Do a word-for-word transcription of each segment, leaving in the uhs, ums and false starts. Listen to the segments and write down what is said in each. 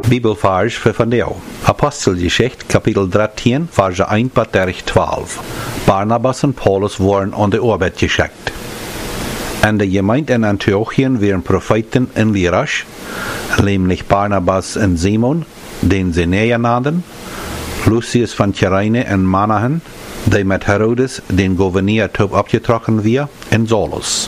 Bibelvers för vandaag. Apostelgeschichte kapitel dertien, vers een tot twaalf. Barnabas en Paulus worden aan de arbeid geschickt. En de gemeente in Antiochien waren Propheten in Lirasch, nämlich Barnabas en Simon, den sie näher nannten, Lucius van Cyrene en Manahen, die met Herodes, den Gouverneur, top abgetrokken weer, en Saulus.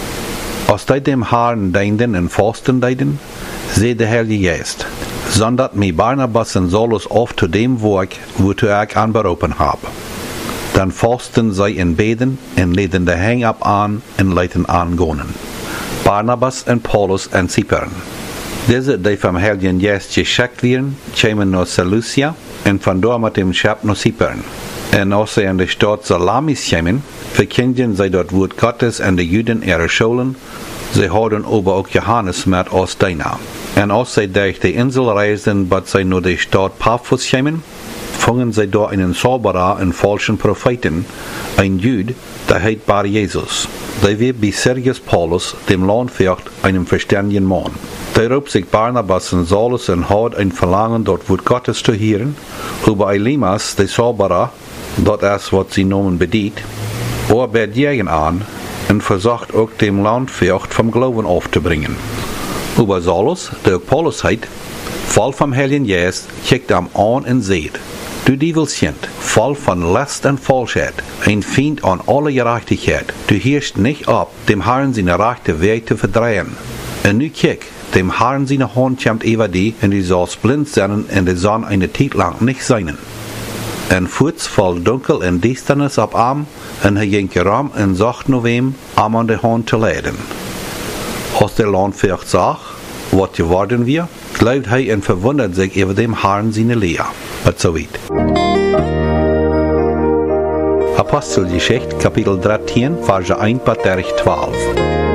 Als die dem Herrn dienden en fasten dienden, zei de Heilige Geest, zondert mij Barnabas en Saulus auf zu dem Werk, wozu ich anberufen habe. Dann fasten zij in beden en leden de hang ab an en leiten angonen. Barnabas en Paulus en Cypern. Diese, die vom Heiligen Geist geschickt werden, kämen nach Seleucia en van daar met dem Schap nach Cypern. En als sie in de Stadt Salamis kämen, verkündigen sie dort Wort Gottes en de Juden ihre Schulen. Sie houden aber auch Johannes mit aus Dina. En als sie durch die Insel reisten, bat sie nur die Stadt Paphos kämen, fangen sie da einen Zauberer und falschen Propheten, ein Jude, der heißt Bar Jesus. Der wird bei Sergius Paulus, dem Landvogt, einem verständigen Mann. Der ruft sich Barnabas und Saulus und hat ein Verlangen, dort Wort Gottes zu hören, über Elimas, der Zauberer, dort ist, was sie Nomen bedient, arbeitet jeden an und versucht auch dem Landvogt vom Glauben aufzubringen. Über Saulus, der auch Paulus heißt, voll vom Heiligen Geist, kickt am an und seht, du Dievelskind, voll von Last und Falschheit, ein Feind an alle Gerechtigkeit, du hörst nicht ab, dem Herrn seine rechte Weg zu verdrehen. Und nu kick, dem Herrn seine Hand kommt über die, und du sollst blind sein und die Sonne eine Zeit lang nicht sein. En voets val dunkel en duisternis op am, en hij ging ram en zocht naar wem am aan de hand te leiden. Als der Landvogt zag, wat geworden wir, glaubt hij en verwundert sich über dem Herrn seine Lehre. Und so weit. Apostelgeschichte, Kapitel dertien, Verse een tot twaalf.